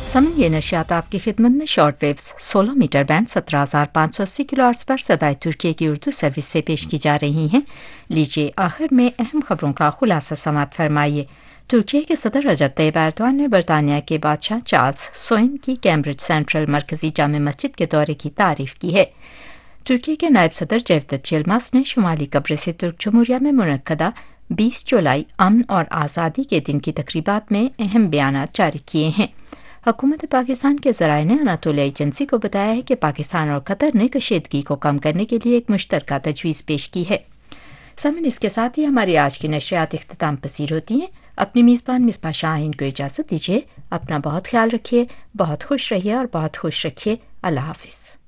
समन ये नशियात आपकी खिदमत में short waves 16 metre band 17,580 kilohertz पर सदाए तुर्की की उर्दू सर्विस से पेश की जा रही हैं। लीजिए आखिर में अहम खबरों का खुलासा समात फरमाइए। तुर्की के सदर रजब तैयब एर्दोआन ने बरतानिया के बादशाह चार्ल्स सोइम की कैम्ब्रिज सेंट्रल मरकजी जामे मस्जिद के दौरे की तारीफ की है। तुर्की के नायब सदर जेवदत यिल्माज ने शुमाली कब्र से तुर्क जमहूरिया में मुनक्कदा 20 जुलाई अमन और आज़ादी के दिन की तकरीबात में अहम बयान जारी किए हैं। हुकूमत पाकिस्तान के ज़राए ने अनातोलिया एजेंसी को बताया है कि पाकिस्तान और कतर ने कशीदगी को कम करने के लिए एक मुश्तरका तजवीज़ पेश की है। समन इसके साथ ही हमारी आज की नशरियात इख्तिताम पसीर होती हैं। अपनी मेज़बान मिसबा शाहीन को इजाज़त दीजिए। अपना बहुत ख्याल रखिए, बहुत खुश रहिए और बहुत खुश रखिए। अल्लाह हाफिज़।